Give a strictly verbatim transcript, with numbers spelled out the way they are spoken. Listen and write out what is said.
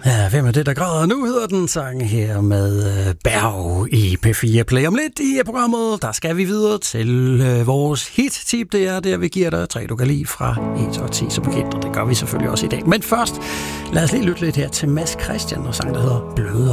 Ja, hvem er det, der græder? Nu hedder den sang her med øh, Berg i P fire Play. Om lidt i programmet, der skal vi videre til øh, vores hit-tip. Det er der, vi giver dig tre, du kan lide fra et og ti som bekendt, og det gør vi selvfølgelig også i dag. Men først, lad os lige lytte lidt her til Mads Christian og sang, der hedder Bløde